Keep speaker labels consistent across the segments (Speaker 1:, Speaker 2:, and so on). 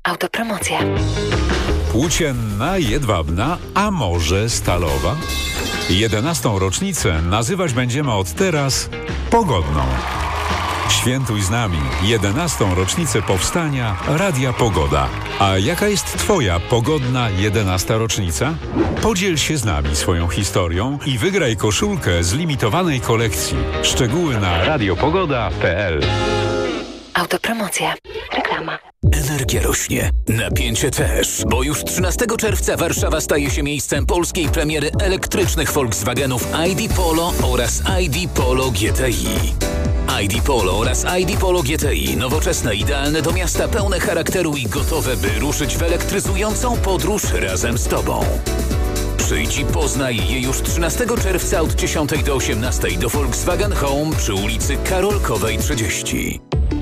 Speaker 1: Autopromocja.
Speaker 2: Płócienna, jedwabna, a może stalowa? 11. rocznicę nazywać będziemy od teraz pogodną. Świętuj z nami 11. rocznicę powstania Radia Pogoda. A jaka jest Twoja pogodna 11. rocznica? Podziel się z nami swoją historią i wygraj koszulkę z limitowanej kolekcji. Szczegóły na radiopogoda.pl.
Speaker 1: Autopromocja. Reklama.
Speaker 3: Energia rośnie, napięcie też, bo już 13 czerwca Warszawa staje się miejscem polskiej premiery elektrycznych Volkswagenów ID Polo oraz ID Polo GTI. ID Polo oraz ID Polo GTI, nowoczesne, idealne do miasta, pełne charakteru i gotowe, by ruszyć w elektryzującą podróż razem z Tobą. Przyjdź i poznaj je już 13 czerwca od 10 do 18 do Volkswagen Home przy ulicy Karolkowej 30.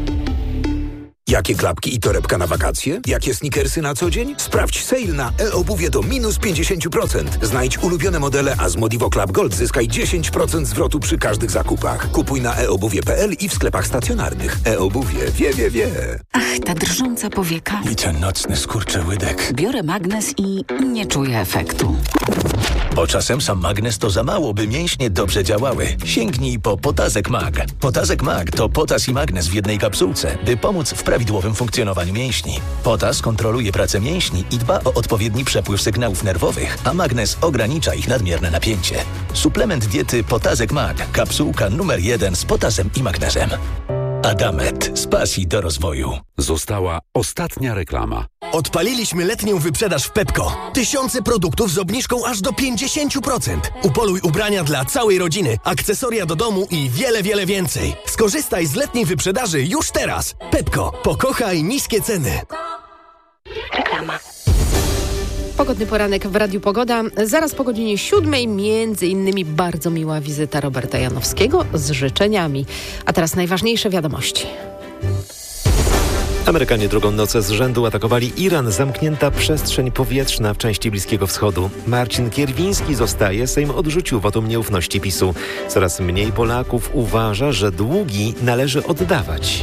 Speaker 4: Jakie klapki i torebka na wakacje? Jakie sneakersy na co dzień? Sprawdź sale na e-obuwie do minus 50%. Znajdź ulubione modele, a z Modivo Club Gold zyskaj 10% zwrotu przy każdych zakupach. Kupuj na eobuwie.pl i w sklepach stacjonarnych. E-obuwie. Wie.
Speaker 5: Ach, ta drżąca powieka.
Speaker 3: I ten nocny skurczyłydek.
Speaker 5: Biorę magnes i nie czuję efektu.
Speaker 3: Bo czasem sam magnes to za mało, by mięśnie dobrze działały. Sięgnij po Potazek Mag. Potazek Mag to potas i magnes w jednej kapsułce, by pomóc w prawidłowym funkcjonowaniu mięśni. Potas kontroluje pracę mięśni i dba o odpowiedni przepływ sygnałów nerwowych, a magnes ogranicza ich nadmierne napięcie. Suplement diety Potazek Mag. Kapsułka numer 1 z potasem i magnezem. Adamet. Z pasji do rozwoju.
Speaker 2: Została ostatnia reklama.
Speaker 6: Odpaliliśmy letnią wyprzedaż w Pepco. Tysiące produktów z obniżką aż do 50%. Upoluj ubrania dla całej rodziny, akcesoria do domu i wiele więcej. Skorzystaj z letniej wyprzedaży już teraz. Pepco. Pokochaj niskie ceny.
Speaker 1: Reklama.
Speaker 7: Pogodny poranek w Radiu Pogoda. Zaraz po godzinie 7:00 między innymi bardzo miła wizyta Roberta Janowskiego z życzeniami. A teraz najważniejsze wiadomości.
Speaker 8: Amerykanie drugą noc z rzędu atakowali Iran, zamknięta przestrzeń powietrzna w części Bliskiego Wschodu. Marcin Kierwiński zostaje, Sejm odrzucił wotum nieufności PiS-u. Coraz mniej Polaków uważa, że długi należy oddawać.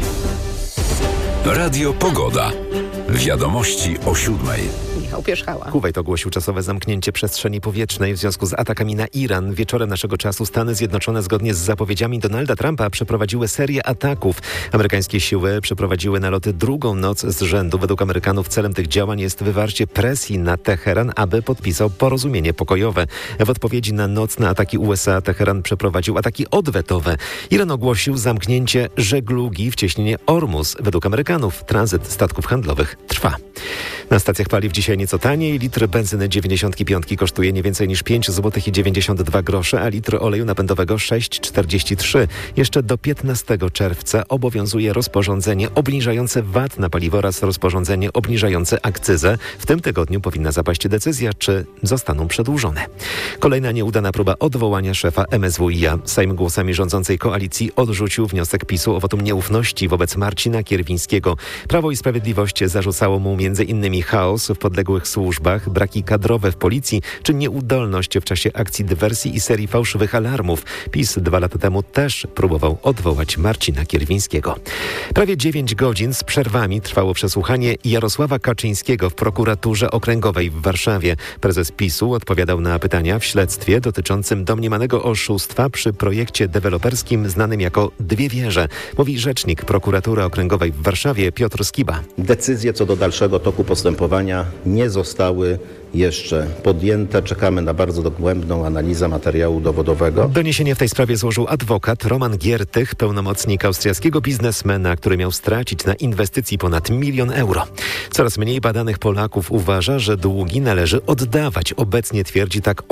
Speaker 2: Radio Pogoda. Wiadomości o 7:00.
Speaker 7: Michał Pierzchała.
Speaker 8: Kuwejt ogłosił czasowe zamknięcie przestrzeni powietrznej w związku z atakami na Iran. Wieczorem naszego czasu Stany Zjednoczone zgodnie z zapowiedziami Donalda Trumpa przeprowadziły serię ataków. Amerykańskie siły przeprowadziły naloty drugą noc z rzędu. Według Amerykanów celem tych działań jest wywarcie presji na Teheran, aby podpisał porozumienie pokojowe. W odpowiedzi na nocne ataki USA Teheran przeprowadził ataki odwetowe. Iran ogłosił zamknięcie żeglugi w cieśninie Ormus. Według Amerykanów tranzyt statków handlowych trwa. Na stacjach paliw dzisiaj nieco taniej. Litr benzyny 95 kosztuje nie więcej niż 5,92 zł, a litr oleju napędowego 6,43. Jeszcze do 15 czerwca obowiązuje rozporządzenie obniżające VAT na paliwo oraz rozporządzenie obniżające akcyzę. W tym tygodniu powinna zapaść decyzja, czy zostaną przedłużone. Kolejna nieudana próba odwołania szefa MSWiA. Sejm głosami rządzącej koalicji odrzucił wniosek PiS-u o wotum nieufności wobec Marcina Kierwińskiego. Prawo i Sprawiedliwość zarzucało mu m.in. chaos w podległych służbach, braki kadrowe w policji czy nieudolność w czasie akcji dywersji i serii fałszywych alarmów. PiS 2 lata temu też próbował odwołać Marcina Kierwińskiego. Prawie 9 godzin z przerwami trwało przesłuchanie Jarosława Kaczyńskiego w prokuraturze okręgowej w Warszawie. Prezes PiS-u odpowiadał na pytania w śledztwie dotyczącym domniemanego oszustwa przy projekcie deweloperskim znanym jako Dwie Wieże. Mówi rzecznik prokuratury okręgowej w Warszawie Piotr Skiba.
Speaker 9: Decyzje co do dalszego toku postępowania nie zostały jeszcze podjęte. Czekamy na bardzo dogłębną analizę materiału dowodowego.
Speaker 8: Doniesienie w tej sprawie złożył adwokat Roman Giertych, pełnomocnik austriackiego biznesmena, który miał stracić na inwestycji ponad 1 000 000 euro. Coraz mniej badanych Polaków uważa, że długi należy oddawać. Obecnie twierdzi tak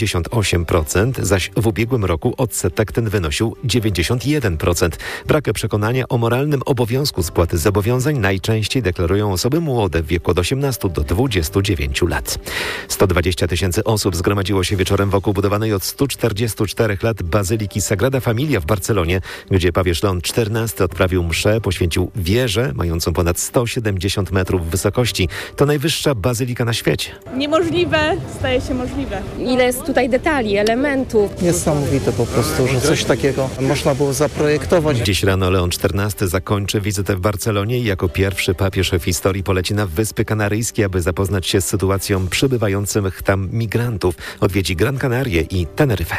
Speaker 8: 88%, zaś w ubiegłym roku odsetek ten wynosił 91%. Brak przekonania o moralnym obowiązku spłaty zobowiązań najczęściej deklarują osoby młode w wieku od 18 do 29 lat. 120 000 osób zgromadziło się wieczorem wokół budowanej od 144 lat Bazyliki Sagrada Familia w Barcelonie, gdzie papież Leon XIV odprawił mszę, poświęcił wieżę mającą ponad 170 metrów wysokości. To najwyższa bazylika na świecie.
Speaker 10: Niemożliwe staje się możliwe.
Speaker 11: Ile jest tutaj detali, elementów.
Speaker 12: Niesamowite po prostu, że coś takiego można było zaprojektować.
Speaker 8: Dziś rano Leon XIV zakończy wizytę w Barcelonie i jako pierwszy papież w historii poleci na Wyspy Kanaryjskie, aby zapoznać się z sytuacją przybywających tam migrantów. Odwiedzi Gran Canarie i Teneryfę.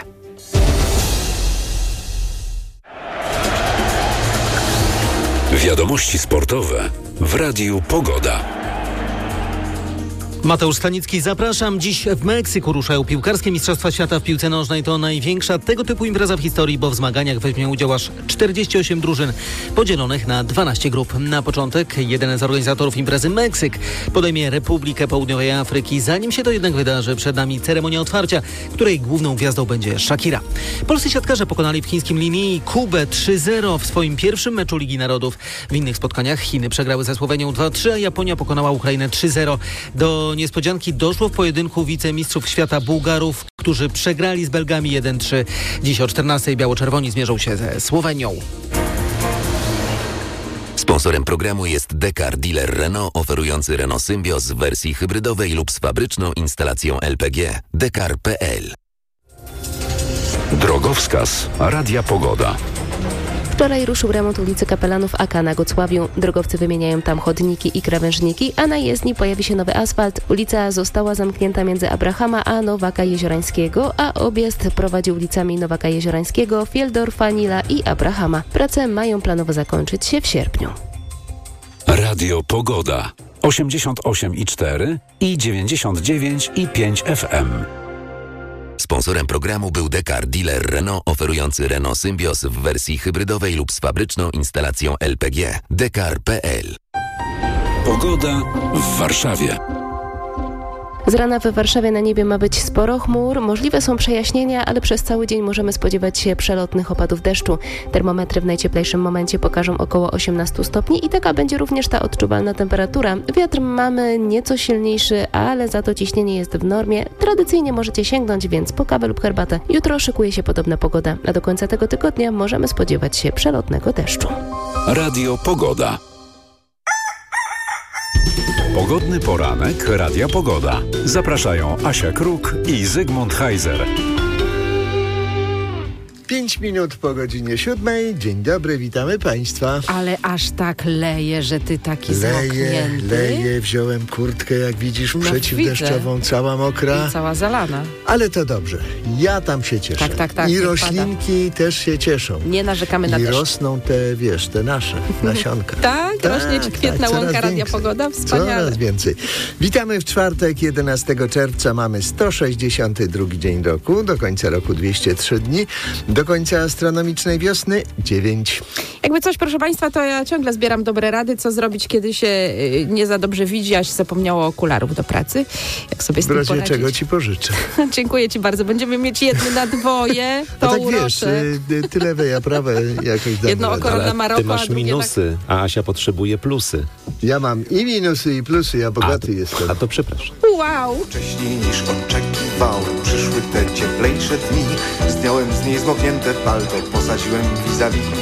Speaker 2: Wiadomości sportowe w Radiu Pogoda.
Speaker 13: Mateusz Stanicki, zapraszam. Dziś w Meksyku ruszają piłkarskie Mistrzostwa Świata w piłce nożnej. To największa tego typu impreza w historii, bo w zmaganiach weźmie udział aż 48 drużyn podzielonych na 12 grup. Na początek jeden z organizatorów imprezy, Meksyk, podejmie Republikę Południowej Afryki. Zanim się to jednak wydarzy, przed nami ceremonia otwarcia, której główną gwiazdą będzie Shakira. Polscy siatkarze pokonali w chińskim Linii Kubę 3-0 w swoim pierwszym meczu Ligi Narodów. W innych spotkaniach Chiny przegrały ze Słowenią 2-3, a Japonia pokonała Ukrainę 3-0. Do niespodzianki doszło w pojedynku wicemistrzów świata Bułgarów, którzy przegrali z Belgami 1-3. Dziś o 14:00 biało-czerwoni zmierzą się ze Słowenią.
Speaker 3: Sponsorem programu jest Dekar, dealer Renault oferujący Renault Symbios w wersji hybrydowej lub z fabryczną instalacją LPG. Dekar.pl.
Speaker 2: Drogowskaz Radia Pogoda.
Speaker 14: Wczoraj ruszył remont ulicy Kapelanów AK na Gocławiu. Drogowcy wymieniają tam chodniki i krawężniki, a na jezdni pojawi się nowy asfalt. Ulica została zamknięta między Abrahama a Nowaka Jeziorańskiego, a objazd prowadzi ulicami Nowaka Jeziorańskiego, Fieldorfa, Nila i Abrahama. Prace mają planowo zakończyć się w sierpniu.
Speaker 2: Radio Pogoda 88,4 i 99,5 FM.
Speaker 3: Sponsorem programu był Dekar, dealer Renault oferujący Renault Symbios w wersji hybrydowej lub z fabryczną instalacją LPG. Dekar.pl.
Speaker 2: Pogoda w Warszawie.
Speaker 14: Z rana we Warszawie na niebie ma być sporo chmur, możliwe są przejaśnienia, ale przez cały dzień możemy spodziewać się przelotnych opadów deszczu. Termometry w najcieplejszym momencie pokażą około 18 stopni i taka będzie również ta odczuwalna temperatura. Wiatr mamy nieco silniejszy, ale za to ciśnienie jest w normie. Tradycyjnie możecie sięgnąć więc po kawę lub herbatę. Jutro szykuje się podobna pogoda, a do końca tego tygodnia możemy spodziewać się przelotnego deszczu.
Speaker 2: Radio Pogoda. Pogodny poranek Radia Pogoda. Zapraszają Asia Kruk i Zygmunt Heiser.
Speaker 15: 5 minut po godzinie 7. Dzień dobry, witamy Państwa.
Speaker 7: Ale aż tak leje, że ty taki zamknięty.
Speaker 15: Leje, wziąłem kurtkę, jak widzisz, przeciwdeszczową, cała mokra.
Speaker 7: I cała zalana.
Speaker 15: Ale to dobrze, ja tam się cieszę.
Speaker 7: Tak.
Speaker 15: I roślinki też się cieszą.
Speaker 7: Nie narzekamy na deszcz.
Speaker 15: I rosną te nasze nasionka.
Speaker 7: Tak, rośnie ci kwietna łąka Radia Pogoda, wspaniale.
Speaker 15: Coraz więcej. Witamy w czwartek, 11 czerwca, mamy 162 dzień roku, do końca roku 203 dni. Do końca astronomicznej wiosny 9.
Speaker 7: Jakby coś, proszę Państwa, to ja ciągle zbieram dobre rady, co zrobić, kiedy się nie za dobrze widzi, a się zapomniało okularów do pracy. Jak sobie z tym poradzić?
Speaker 15: W razie czego ci pożyczę.
Speaker 7: Dziękuję ci bardzo. Będziemy mieć jedny na dwoje. To
Speaker 15: a tak
Speaker 7: urocze.
Speaker 15: Wiesz, ty lewe, ja prawe jakoś dam.
Speaker 7: Jedno oko na Maroko,
Speaker 8: ty masz minusy, a Asia potrzebuje plusy.
Speaker 15: Ja mam i minusy, i plusy, ja bogaty jestem.
Speaker 8: A to przepraszam.
Speaker 7: Wow!
Speaker 16: Wcześniej niż oczekiwałem, przyszły te cieplejsze dni. Zdjąłem z niej zmoknięte palto, posadziłem vis-a-vis